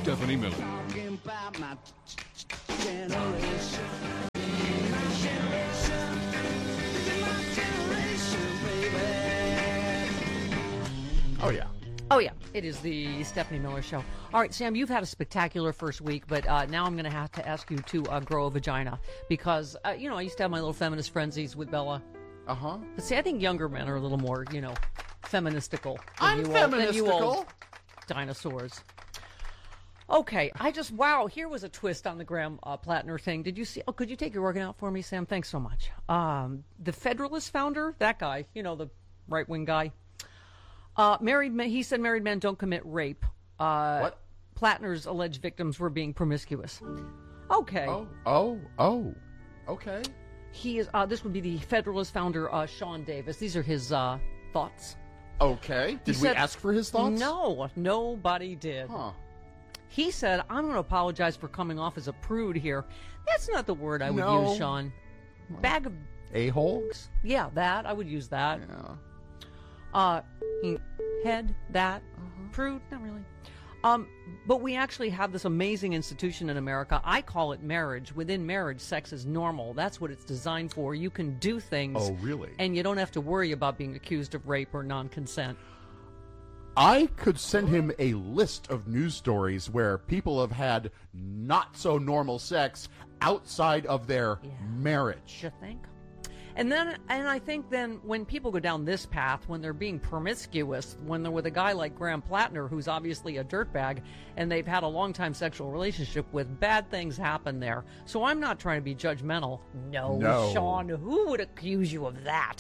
Stephanie Miller. Talking about my generation. My generation. This is my generation, baby. Oh, yeah. Oh, yeah. It is the Stephanie Miller Show. All right, Sam, you've had a spectacular first week, but now I'm going to have to ask you to grow a vagina because, I used to have my little feminist frenzies with Bella. Uh-huh. But see, I think younger men are a little more, feministical. I'm than you old feministical. Dinosaurs. Okay, wow, here was a twist on the Graham Plattner thing. Did you see? Oh, could you take your organ out for me, Sam? Thanks so much. The Federalist founder, that guy, the right-wing guy. He said married men don't commit rape. What? Plattner's alleged victims were being promiscuous. Okay. Oh. Okay. He is. This would be the Federalist founder, Sean Davis. These are his thoughts. Okay. Did we ask for his thoughts? No, nobody did. Huh. He said, I'm going to apologize for coming off as a prude here. That's not the word I would use, Sean. Bag of... A-hole? Yeah, that. I would use that. Yeah. Head, that. Prude, not really. But we actually have this amazing institution in America. I call it marriage. Within marriage, sex is normal. That's what it's designed for. You can do things. Oh, really? And you don't have to worry about being accused of rape or non-consent. I could send him a list of news stories where people have had not so normal sex outside of their marriage. You think? And I think then when people go down this path, when they're being promiscuous, when they're with a guy like Graham Plattner, who's obviously a dirtbag, and they've had a long-time sexual relationship with, bad things happen there. So I'm not trying to be judgmental. No, Sean, who would accuse you of that?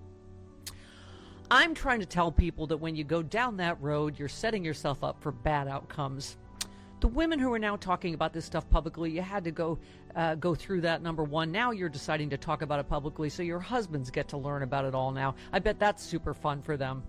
I'm trying to tell people that when you go down that road, you're setting yourself up for bad outcomes. The women who are now talking about this stuff publicly, you had to go through that, number one. Now you're deciding to talk about it publicly, so your husbands get to learn about it all now. I bet that's super fun for them.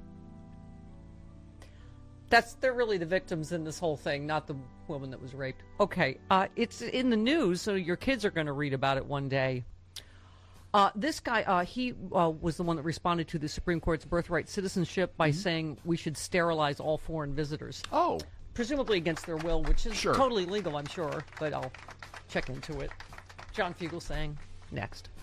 They're really the victims in this whole thing, not the woman that was raped. Okay, it's in the news, so your kids are going to read about it one day. This guy, he was the one that responded to the Supreme Court's birthright citizenship by saying we should sterilize all foreign visitors. Oh. Presumably against their will, which is Sure. totally legal, I'm sure, but I'll check into it. John Fugelsang, next.